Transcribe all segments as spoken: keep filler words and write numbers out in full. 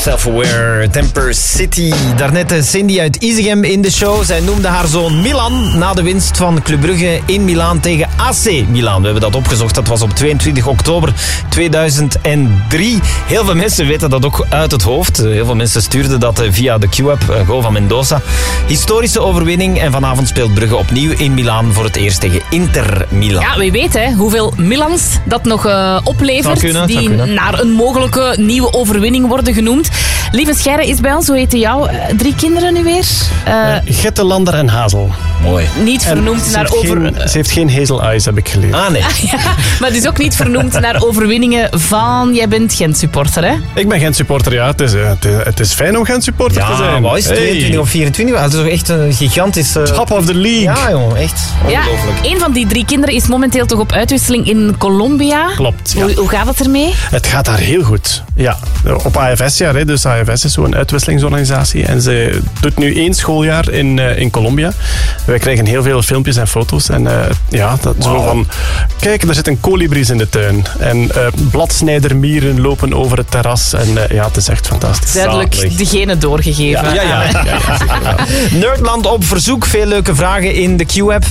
Self-Aware, Temper City. Daarnet Cindy uit Isegem in de show. Zij noemde haar zoon Milan na de winst van Club Brugge in Milaan tegen A C Milan. We hebben dat opgezocht. Dat was op tweeëntwintig oktober tweeduizend drie. Heel veel mensen weten dat ook uit het hoofd. Heel veel mensen stuurden dat via de Q-app. Goal van Mendoza. Historische overwinning. En vanavond speelt Brugge opnieuw in Milaan voor het eerst tegen Inter Milan. Ja, wie weet hè, hoeveel Milans dat nog uh, oplevert. Kunnen, die naar een mogelijke nieuwe overwinning worden genoemd. Lieve Scheire is bij ons. Hoe heten jouw uh, drie kinderen nu weer? Uh, uh, Gitte, Lander en Hazel. Mooi. Niet vernoemd naar over... Geen, ze heeft geen hazel eyes, heb ik geleerd. Ah, nee. Ah, ja, maar het is ook niet vernoemd naar overwinningen van... Jij bent Gent-supporter, hè? Ik ben Gent-supporter, ja. Het is, het, is, het is fijn om Gent-supporter ja, te zijn. Wat is het? tweeëntwintig hey. of vierentwintig? Het is toch echt een gigantische... Top of the league. Ja, jongen. Echt ongelooflijk. Ja, een van die drie kinderen is momenteel toch op uitwisseling in Colombia. Klopt, ja. Hoe, hoe gaat het ermee? Het gaat daar heel goed. Ja, op A F S jaar. Dus A F S is zo'n uitwisselingsorganisatie. En ze doet nu één schooljaar in, uh, in Colombia. Wij krijgen heel veel filmpjes en foto's. En uh, ja, dat wow. Zo van... Kijk, er zitten kolibries in de tuin. En uh, bladsnijdermieren lopen over het terras. En uh, ja, het is echt fantastisch. Duidelijk Zalig. De genen doorgegeven. Ja, ja, ja. ja, ja, ja. Nerdland op verzoek. Veel leuke vragen in de Q-app.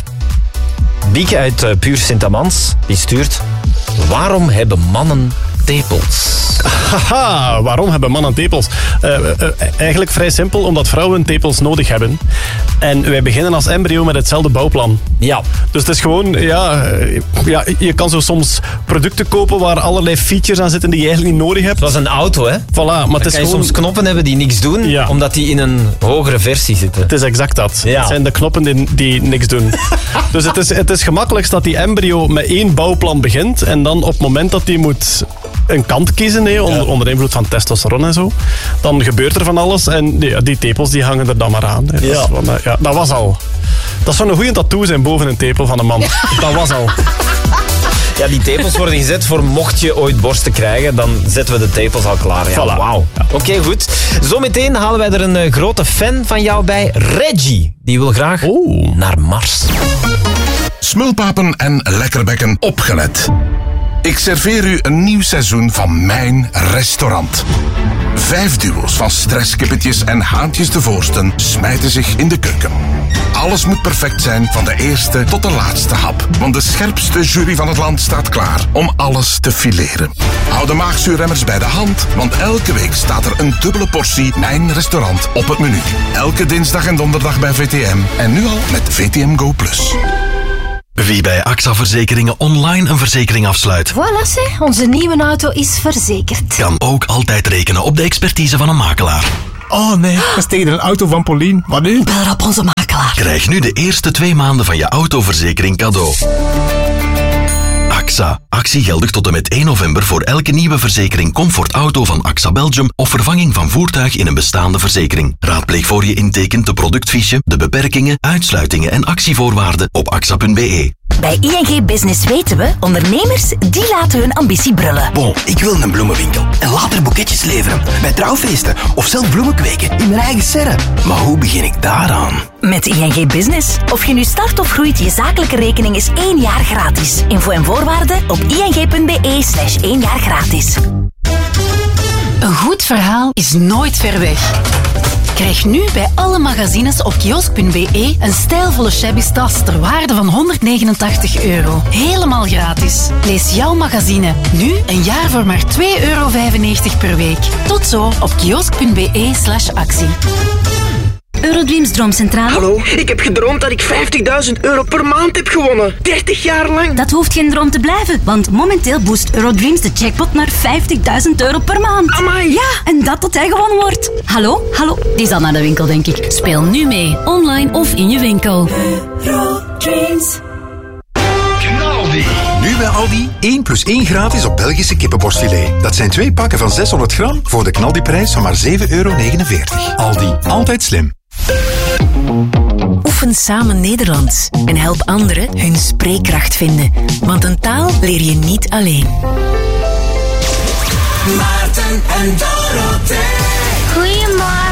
Bieke uit uh, Puur Sint-Amans, die stuurt... Waarom hebben mannen tepels? Haha, waarom hebben mannen tepels? Uh, uh, eigenlijk vrij simpel, omdat vrouwen tepels nodig hebben. En wij beginnen als embryo met hetzelfde bouwplan. Ja. Dus het is gewoon, ja, ja, je kan zo soms producten kopen waar allerlei features aan zitten die je eigenlijk niet nodig hebt. Dat is een auto, hè? Voilà, maar het is kan je gewoon... soms knoppen hebben die niks doen, ja. omdat die in een hogere versie zitten. Het is exact dat. Ja. Het zijn de knoppen die, die niks doen. Dus het is, het is gemakkelijkst dat die embryo met één bouwplan begint en dan op het moment dat die moet... een kant kiezen, hè, onder, ja. onder invloed van testosteron en zo. Dan gebeurt er van alles en die, die tepels die hangen er dan maar aan. Hè. Ja. Dat, is, van, ja, dat was al. Dat zou een goede tattoo zijn boven een tepel van een man. Dat was al. Ja, die tepels worden gezet voor mocht je ooit borsten krijgen, dan zetten we de tepels al klaar. Ja, voilà. Wauw. Ja. Oké, okay, goed. Zometeen halen wij er een uh, grote fan van jou bij, Reggie. Die wil graag oh. naar Mars. Smulpapen en lekkerbekken, opgelet. Ik serveer u een nieuw seizoen van mijn restaurant. Vijf duo's van stresskippetjes en haantjes de voorsten smijten zich in de keuken. Alles moet perfect zijn, van de eerste tot de laatste hap. Want de scherpste jury van het land staat klaar om alles te fileren. Hou de maagzuurremmers bij de hand, want elke week staat er een dubbele portie Mijn Restaurant op het menu. Elke dinsdag en donderdag bij V T M. En nu al met V T M Go Plus. Wie bij A X A Verzekeringen online een verzekering afsluit. Voilà, zeg, onze nieuwe auto is verzekerd. Kan ook altijd rekenen op de expertise van een makelaar. Oh nee, dat is tegen een auto van Paulien. Wat nu? Bel op onze makelaar. Krijg nu de eerste twee maanden van je autoverzekering cadeau. A X A. Actie geldig tot en met één november voor elke nieuwe verzekering Comfort Auto van A X A Belgium of vervanging van voertuig in een bestaande verzekering. Raadpleeg voor je intekent de productfiche, de beperkingen, uitsluitingen en actievoorwaarden op axa punt b e. Bij I N G Business weten we, ondernemers die laten hun ambitie brullen. Bon, ik wil een bloemenwinkel en later boeketjes leveren, bij trouwfeesten of zelf bloemen kweken in mijn eigen serre. Maar hoe begin ik daaraan? Met I N G Business. Of je nu start of groeit, je zakelijke rekening is één jaar gratis. Info en voorwaarden op ing punt b e slash één jaar gratis. Een goed verhaal is nooit ver weg. Krijg nu bij alle magazines op kiosk punt b e een stijlvolle shabby tas ter waarde van honderdnegenentachtig euro. Helemaal gratis. Lees jouw magazine nu een jaar voor maar twee euro vijfennegentig per week. Tot zo op kiosk punt b e slash actie. Eurodreams Droomcentrale. Hallo, ik heb gedroomd dat ik vijftigduizend euro per maand heb gewonnen. dertig jaar lang. Dat hoeft geen droom te blijven, want momenteel boost Eurodreams de jackpot naar vijftigduizend euro per maand. Amai. Ja, en dat tot hij gewonnen wordt. Hallo, hallo. Die zal naar de winkel, denk ik. Speel nu mee, online of in je winkel. Eurodreams. Knaldi. Nu bij Aldi één plus één gratis op Belgische kippenborstfilet. Dat zijn twee pakken van zeshonderd gram voor de Knaldi-prijs van maar zeven euro negenenveertig. Aldi, altijd slim. Oefen samen Nederlands en help anderen hun spreekkracht vinden. Want een taal leer je niet alleen. Maarten en Dorothee. Goedemorgen.